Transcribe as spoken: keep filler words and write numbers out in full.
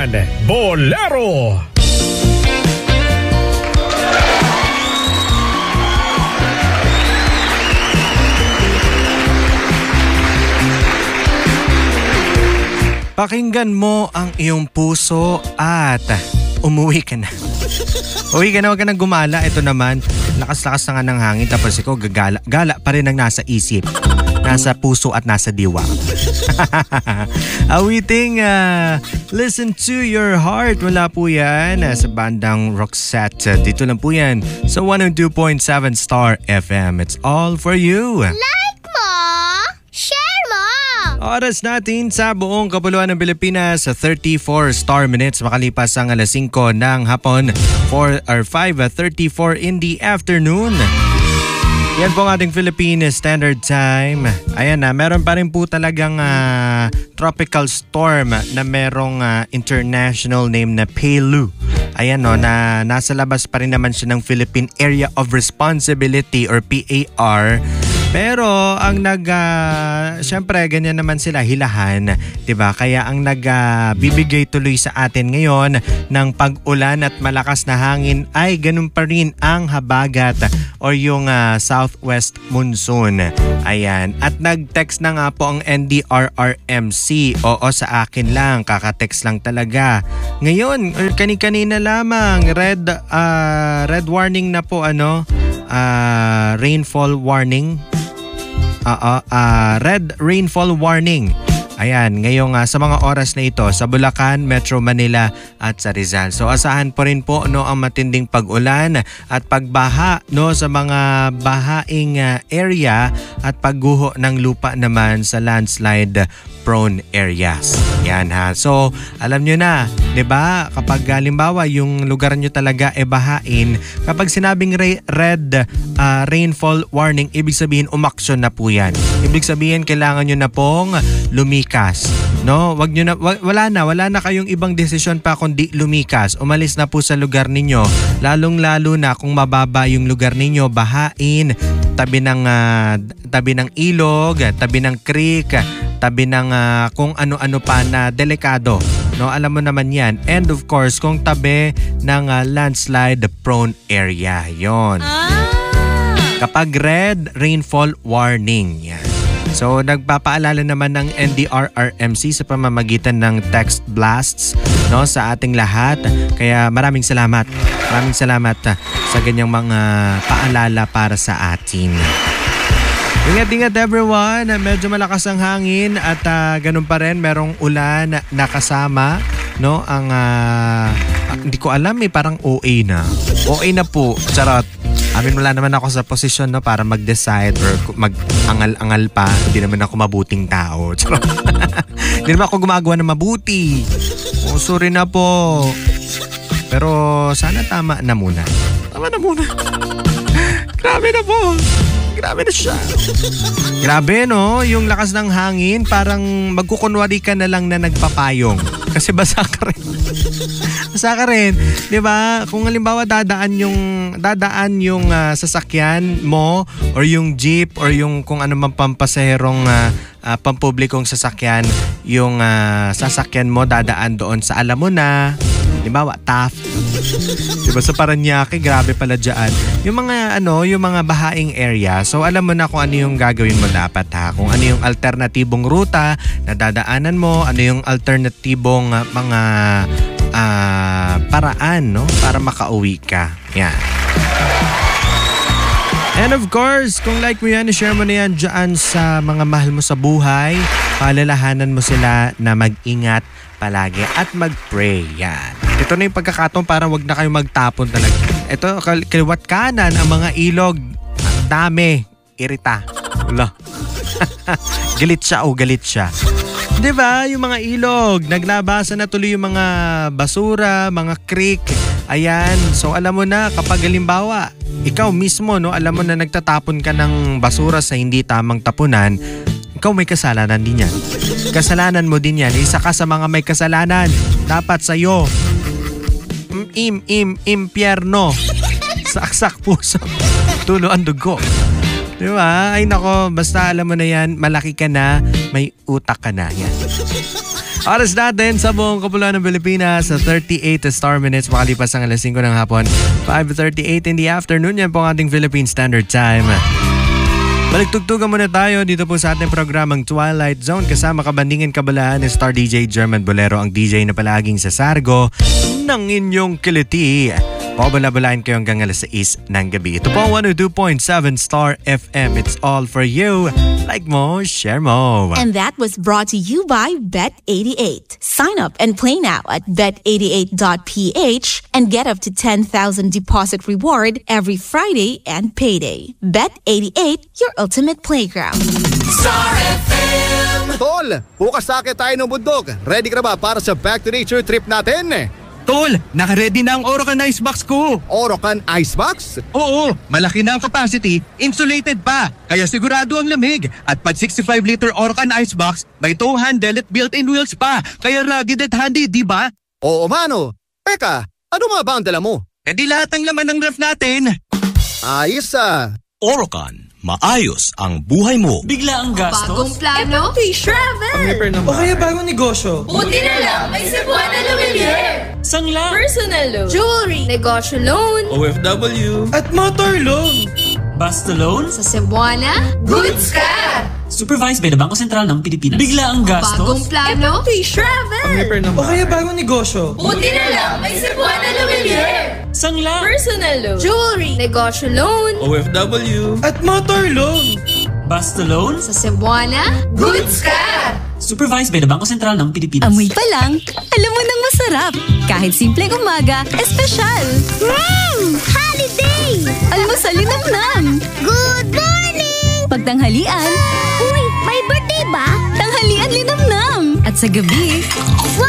one, Bolero. Pakinggan mo ang iyong puso at umuwi ka na. Uwi ka na, huwag ka na gumala. Ito naman, lakas-lakas na nga ng hangin. Tapos ikaw, gagala. Gala pa rin ang nasa isip. Nasa puso at nasa diwa. Awiting uh, Listen to Your Heart. Wala po yan uh, sa bandang Roxette. Dito lang po yan sa one oh two point seven Star F M. It's all for you. Like mo! Share mo! Oras natin sa buong kapuluan ng Pilipinas sa thirty-four star minutes makalipas ang alas singko ng hapon four or five thirty-four in the afternoon. Yan po ang ating Philippine Standard Time. Ayan na, meron pa rin po talagang uh, tropical storm na merong uh, international name na Pelu. Ayan no, na nasa labas pa rin naman siya ng Philippine Area of Responsibility or P A R. Pero ang nag, uh, syempre ganyan naman sila, hilahan, diba? Kaya ang nagbibigay uh, tuloy sa atin ngayon ng pag-ulan at malakas na hangin ay ganun pa rin ang habagat o yung uh, southwest monsoon. Ayan. At nag-text na nga po ang N D R R M C. Oo, sa akin lang. Kaka-text lang talaga. Ngayon, or kani-kanina lamang, red, uh, red warning na po, ano, uh, rainfall warning. Uh, uh, uh, red rainfall warning. Ayan, ngayong uh, sa mga oras na ito sa Bulacan, Metro Manila at sa Rizal. So asahan po rin po no ang matinding pag-ulan at pagbaha no sa mga bahaing uh, area at pagguho ng lupa naman sa landslide prone areas. Yan ha. So, alam nyo na, 'di ba? Kapag halimbawa yung lugar nyo talaga e bahain, kapag sinabing re- red uh, rainfall warning, ibig sabihin umaksyon na po 'yan. Ibig sabihin kailangan nyo na pong lumikas. No, wag nyo na w- wala na, wala na kayong ibang desisyon pa kundi lumikas. Umalis na po sa lugar ninyo. Lalong-lalo na kung mababa yung lugar ninyo, bahain, tabi ng uh, tabi ng ilog, tabi ng creek, tabi ng uh, kung ano-ano pa na delikado. No, alam mo naman 'yan. And of course, kung tabi ng uh, landslide prone area. 'Yon. Ah. Kapag red rainfall warning. Yan. So nagpapaalala naman ng N D R R M C sa pamamagitan ng text blasts no sa ating lahat. Kaya maraming salamat. Maraming salamat uh, sa ganyang mga paalala para sa atin. Ingat-ingat everyone. Medyo malakas ang hangin at uh, ganun pa rin merong ulan na kasama no ang uh, hindi ko alam eh parang O A na. O A na po. Charot. Amin wala naman ako sa posisyon no para mag-decide or mag-angal-angal pa. Hindi naman ako mabuting tao. Charot. Hindi naman ako gumagawa ng mabuti. Oh, sorry na po. Pero sana tama na muna. Tama na muna. Grabe na po. Grabe na siya. Grabe no, yung lakas ng hangin parang magkukunwari ka na lang na nagpapayong. Kasi basa ka rin. Basa ka rin. Diba? Kung halimbawa dadaan yung, dadaan yung uh, sasakyan mo or yung jeep or yung kung ano man pampasaherong uh, uh, pampublikong sasakyan, yung uh, sasakyan mo dadaan doon sa alam mo na. Halimbawa, Taft. Diba sa Paranaque, grabe pala dyan. Yung mga ano, yung mga bahaing area. So alam mo na kung ano yung gagawin mo dapat ha. Kung ano yung alternatibong ruta na dadaanan mo, ano yung alternatibong uh, mga uh, paraan no para makauwi ka. Yan. And of course, kung like mo yan, share mo na yan dyan sa mga mahal mo sa buhay. Paalalahanan mo sila na mag-ingat palagi at mag-pray. Yan. Ito na yung pagkakataon para wag na kayo magtapon talaga. Ito, kal- kaliwat kanan, ang mga ilog, ang dami, irita. Wala. Galit siya o galit siya. Diba? Yung mga ilog, naglabasan na tuloy yung mga basura, mga creek. Ayan. So alam mo na, kapag halimbawa, ikaw mismo, no, alam mo na nagtatapon ka ng basura sa hindi tamang tapunan, ikaw may kasalanan din yan. Kasalanan mo din yan. Isa ka sa mga may kasalanan. Dapat sa'yo. Im, im, impyerno. Saksak puso. Tulo ang dugo. Di ba? Ay nako, basta alam mo na yan, malaki ka na, may utak ka na. Yan. Oras natin sa buong kapuluan ng Pilipinas sa thirty-eight star minutes makalipas ang alas singko ng hapon. five thirty-eight in the afternoon, yan po ang ating Philippine Standard Time. Baligtugtugan muna tayo dito po sa ating programang Twilight Zone kasama kabandingin kabalahan ni Star D J German Bolero, ang D J na palaging sa sargo ng inyong kiliti. Pabala-balain kayo hanggang alas sais ng gabi. Ito po ang one oh two point seven Star F M. It's all for you. Like mo, share mo. And that was brought to you by Bet eighty-eight. Sign up and play now at bet eighty-eight dot p h and get up to ten thousand deposit reward every Friday and payday. Bet eighty-eight, your ultimate playground. Star F M. Tol, bukas sakit tayo ng bundok. Ready ka na ba para sa Back to Nature trip natin? Tol, naka-ready na ang Orocan Icebox ko. Orocan Icebox? Oo, malaki na ang capacity, insulated pa, kaya sigurado ang lamig. At pag sixty-five liter Orocan Icebox, may tow handle at built-in wheels pa, kaya rugged at handy, di ba? Oo, mano. Teka, ano nga ba ang dala mo? E di lahat ng laman ng ref natin. Ayos ah. Orocan, maayos ang buhay mo. Bigla ang gastos. Bagong plano? Free travel! O kaya bagong negosyo. Buti na lang, may Cebuana Lumiere! Sangla. Personal loan. Jewelry. Negosyo loan. O F W. At motor loan. Basta loan. Sa Cebuana, goods ka! Supervised by the Bangko Sentral ng Pilipinas. Bigla ang gastos. Bagong plano? Free travel! O kaya bagong negosyo. Buti na lang, may Cebuana Lumiere! Sangla. Personal loan. Jewelry. Negosyo loan. O F W. At motor loan. Basta loan. Sa Cebuana, goods ka! Supervised by the Bangko Sentral ng Pilipinas. Amoy pa lang, alam mo nang masarap. Kahit simpleng umaga, espesyal. Mmm! Holiday! Almusalin nam. Good morning! Pagtanghalian, Uy, may birthday ba? tanghalian linamnam. At sa gabi,